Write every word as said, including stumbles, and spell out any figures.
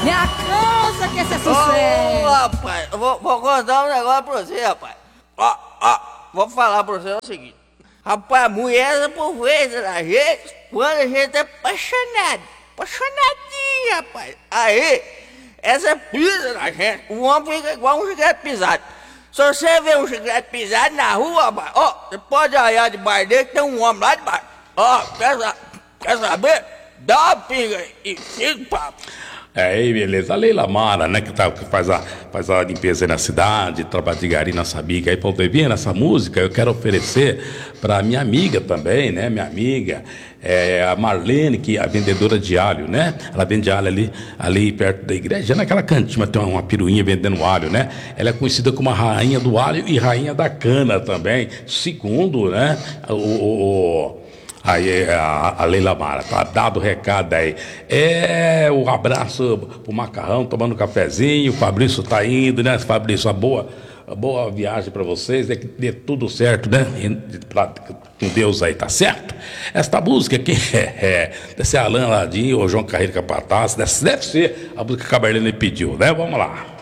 Minha causa que esse é sucesso. Ô, rapaz, eu vou, vou contar um negócio pra você, rapaz. Ó, ó, vou falar pra você o seguinte. Rapaz, mulher por vezes da gente, quando a gente é apaixonado, apaixonadinho, rapaz. Aí, essa pisa da gente, o homem fica igual um chiclete pisado. Se você vê um chiclete pisado na rua, rapaz, ó, você pode olhar debaixo dele que tem um homem lá debaixo. Ó, quer, sa- quer saber? Dá uma pinga aí e fica o papo. É, aí, beleza. A Leila Mara, né, que, tá, que faz, a, faz a limpeza aí na cidade, trabalha de gari na Sabica. Aí, falou, vem nessa música, eu quero oferecer para minha amiga também, né, minha amiga, é, a Marlene, que é a vendedora de alho, né? Ela vende alho ali, ali perto da igreja, naquela cantina, tem uma, uma piruinha vendendo alho, né? Ela é conhecida como a rainha do alho e rainha da cana também, segundo, né, o... o, o Aí a, a Leila Mara, tá dado o recado aí. É o abraço pro Macarrão, tomando um cafezinho. O Fabrício tá indo, né? Fabrício, uma boa, uma boa viagem pra vocês. É que dê tudo certo, né? Com Deus aí, tá certo? Esta música aqui é, é deve ser Alain Ladinho ou João Carreiro Capataz. Deve, deve ser a música que a Marlene pediu, né? Vamos lá.